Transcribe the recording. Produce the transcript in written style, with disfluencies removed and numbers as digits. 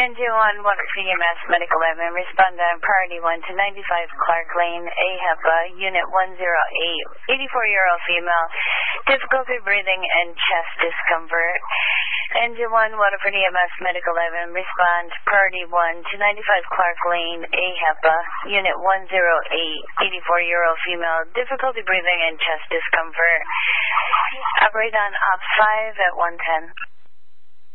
Engine 1, Waterford EMS, Medical Admin, respond on priority 1 to 95 Clark Lane, AHEPA, Unit 108, 84-year-old female, difficulty breathing and chest discomfort. Engine 1, Waterford EMS, Medical Admin, respond priority 1 to 95 Clark Lane, AHEPA, Unit 108, 84-year-old female, difficulty breathing and chest discomfort. Operate on Op 5 at 110.